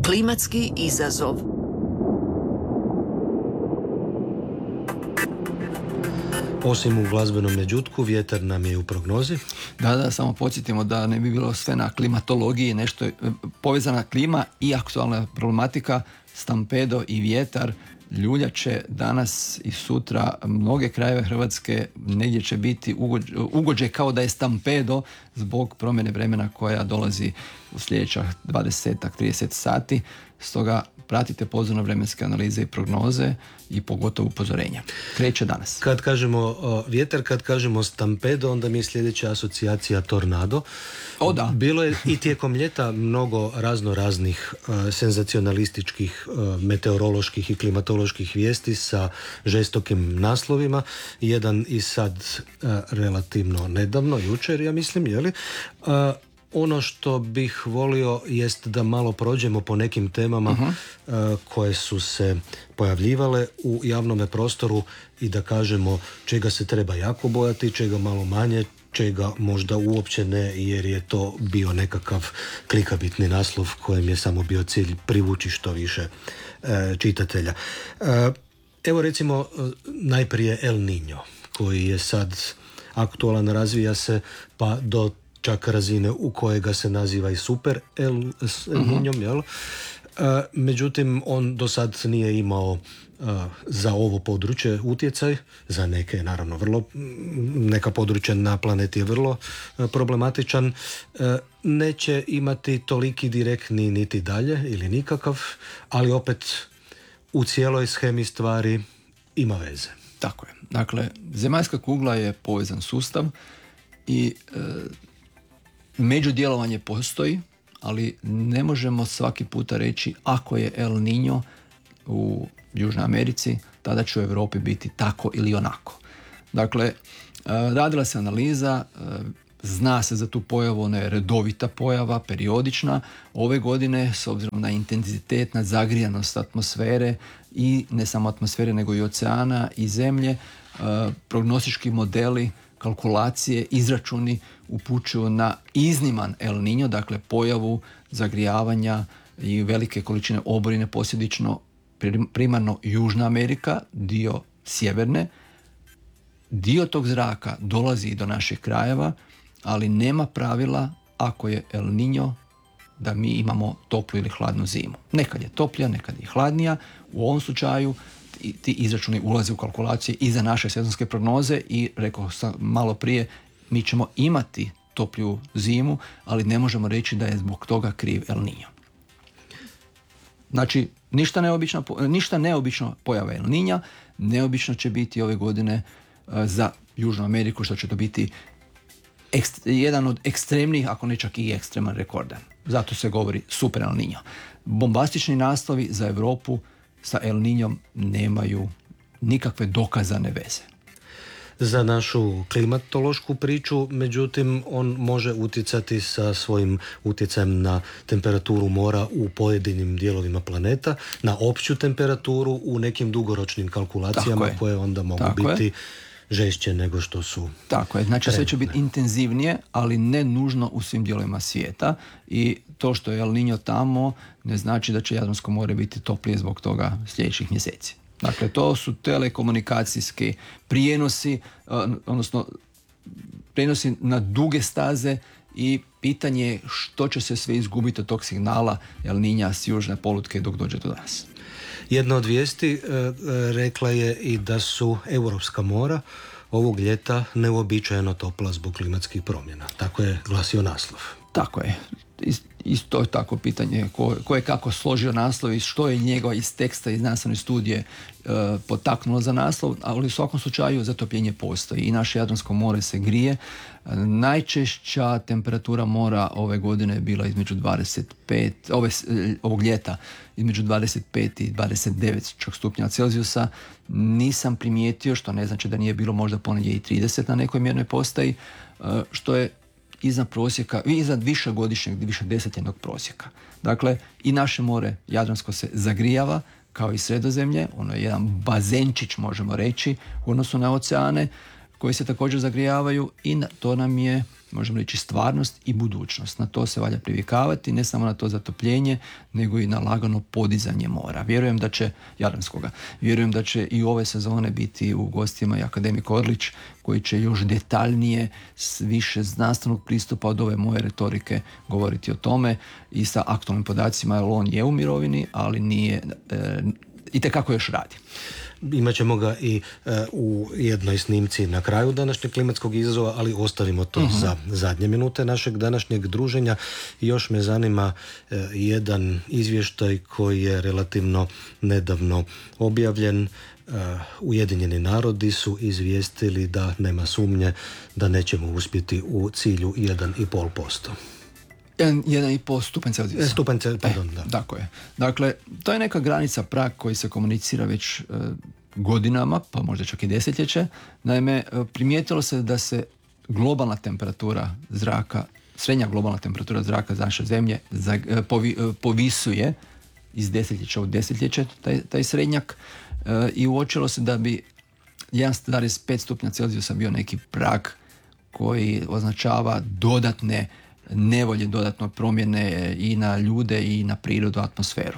Klimatski izazov. Osim u glazbenom međutku, vjetar nam je u prognozi. Da, samo podsjetimo da ne bi bilo sve na klimatologiji, nešto je povezana klima i aktualna problematika, stampedo i vjetar, ljuljače danas i sutra, mnoge krajeve Hrvatske negdje će biti ugođe kao da je stampedo zbog promjene vremena koja dolazi u sljedećih 20-30 sati. Stoga pratite pozorno vremenske analize i prognoze i pogotovo upozorenja. Kreće danas. Kad kažemo vjetar, kad kažemo stampedo, onda mi je sljedeća asocijacija tornado. O da. Bilo je i tijekom ljeta mnogo raznih senzacionalističkih meteoroloških i klimatoloških vijesti sa žestokim naslovima. Jedan i sad relativno nedavno, jučer ja mislim, jeli? Ono što bih volio jest da malo prođemo po nekim temama koje su se pojavljivale u javnome prostoru i da kažemo čega se treba jako bojati, čega malo manje, čega možda uopće ne, jer je to bio nekakav klikabitni naslov kojem je samo bio cilj privući što više čitatelja. Evo recimo najprije El Niño, koji je sad aktualan, razvija se pa do čak razine u kojega se naziva i super El Niñom, jel? Međutim, on do sad nije imao za ovo područje utjecaj, za neke naravno neka područja na planeti je vrlo problematičan, neće imati toliki direktni niti dalje ili nikakav, ali opet u cijeloj shemi stvari ima veze. Tako je. Dakle, zemaljska kugla je povezan sustav i međudjelovanje postoji, ali ne možemo svaki puta reći ako je El Niño u Južnoj Americi, tada će u Europi biti tako ili onako. Dakle, radila se analiza, zna se za tu pojavu, ona je redovita pojava, periodična. Ove godine, s obzirom na intenzitet, na zagrijanost atmosfere i ne samo atmosfere, nego i oceana i zemlje, prognostički modeli, kalkulacije, izračuni upućuju na izniman El Niño, dakle pojavu zagrijavanja i velike količine oborine, posljedično primarno Južna Amerika, dio sjeverne. Dio tog zraka dolazi i do naših krajeva, ali nema pravila ako je El Niño da mi imamo toplu ili hladnu zimu. Nekad je toplija, nekad je hladnija. U ovom slučaju ti izračuni ulaze u kalkulacije i za naše sezonske prognoze i rekao sam malo prije, mi ćemo imati topliju zimu, ali ne možemo reći da je zbog toga kriv El Niño. Znači, ništa neobično pojava El Niña, neobično će biti ove godine za Južnu Ameriku, što će to biti jedan od ekstremnih, ako ne čak i ekstreman rekordan. Zato se govori super El Niño. Bombastični naslovi za Europu sa El Niñom nemaju nikakve dokazane veze. Za našu klimatološku priču, međutim, on može utjecati sa svojim utjecajem na temperaturu mora u pojedinim dijelovima planeta, na opću temperaturu u nekim dugoročnim kalkulacijama koje onda mogu biti žešće nego što su. Tako je, znači sve će biti intenzivnije, ali ne nužno u svim dijelovima svijeta i to što je El Niño tamo ne znači da će Jadransko more biti toplije zbog toga sljedećih mjeseci. Dakle, to su telekomunikacijski prijenosi, odnosno prijenosi na duge staze i pitanje je što će se sve izgubiti od tog signala El Niña s južne polutke dok dođe do nas. Jedna od vijesti rekla je i da su europska mora ovog ljeta neuobičajeno topla zbog klimatskih promjena. Tako je glasio naslov. Tako je. Isto je tako pitanje ko je kako složio naslov i što je njega iz teksta i znanstvene studije potaknulo za naslov, ali u svakom slučaju zatopljenje postoji i naše Jadransko more se grije. Najčešća temperatura mora ove godine je bila između 25, ovog ljeta između 25 i 29 čak stupnja Celzijusa. Nisam primijetio, što ne znači da nije bilo možda ponegdje i 30 na nekoj mjernoj postaji, što je iznad prosjeka, iznad višegodišnjeg, višedesetljetnog prosjeka. Dakle, i naše more Jadransko se zagrijava, kao i Sredozemlje, ono je jedan bazenčić, možemo reći, u odnosu na oceane, koji se također zagrijavaju i to nam je, možemo reći, stvarnost i budućnost. Na to se valja privikavati, ne samo na to zatopljenje, nego i na lagano podizanje mora. Jadranskoga. Vjerujem da će i ove sezone biti u gostima i akademik Orlić, koji će još detaljnije, s više znanstvenog pristupa od ove moje retorike govoriti o tome i sa aktualnim podacima, jer on je u mirovini, ali nije, itekako još radi. Imaćemo ga i u jednoj snimci na kraju današnjeg klimatskog izazova, ali ostavimo to za zadnje minute našeg današnjeg druženja. Još me zanima jedan izvještaj koji je relativno nedavno objavljen. Ujedinjeni narodi su izvijestili da nema sumnje da nećemo uspjeti u cilju 1,5%. 1,5 stupanj Celzijusa. Da. Tako je. Dakle, to je neka granica, prag koji se komunicira već godinama, pa možda čak i desetljeće. Naime, primijetilo se da se globalna temperatura zraka, srednja globalna temperatura zraka za naše zemlje povisuje iz desetljeća u desetljeće, taj srednjak, i uočilo se da bi 1,5 stupnja Celzijusa bio neki prag koji označava dodatne nevolje, dodatno promjene i na ljude i na prirodu, atmosferu.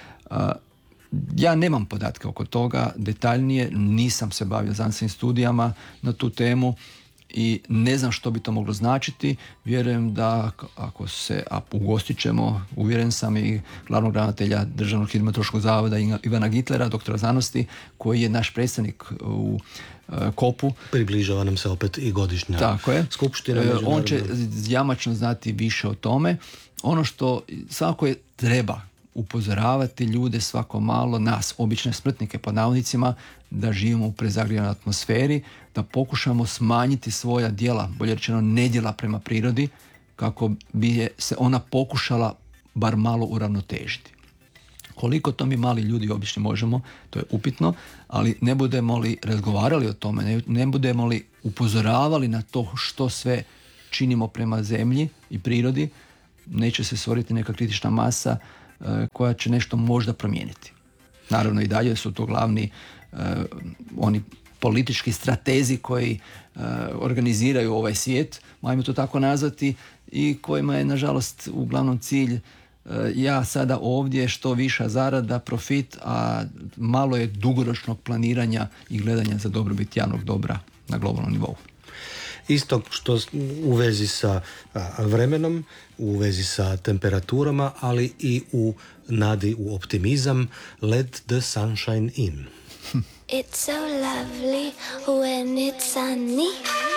Ja nemam podatke oko toga detaljnije, nisam se bavio znanstvenim studijama na tu temu i ne znam što bi to moglo značiti. Vjerujem da ako se ugostit ćemo, uvjeren sam, i glavnog ravnatelja Državnog hidrometeorološkog zavoda Ivana Gitlera, doktora znanosti, koji je naš predstavnik u COP-u. Približava nam se opet i godišnja skupština. On će jamačno znati više o tome. Ono što svako je treba upozoravati ljude svako malo, nas, obične smrtnike pod navodnicima, da živimo u prezagrijanoj atmosferi, da pokušamo smanjiti svoja djela, bolje rečeno nedjela prema prirodi, kako bi se ona pokušala bar malo uravnotežiti. Koliko to mi mali ljudi obični možemo, to je upitno, ali ne budemo li razgovarali o tome, ne budemo li upozoravali na to što sve činimo prema zemlji i prirodi, neće se stvoriti neka kritična masa koja će nešto možda promijeniti. Naravno i dalje su to glavni oni politički stratezi koji organiziraju ovaj svijet, ajmo to tako nazvati, i kojima je nažalost uglavnom cilj ja sada ovdje, što viša zarada, profit, a malo je dugoročnog planiranja i gledanja za dobrobit javnog dobra na globalnom nivou. Isto što u vezi sa vremenom, u vezi sa temperaturama, ali i u nadi u optimizam, let the sunshine in. It's so lovely when it's sunny.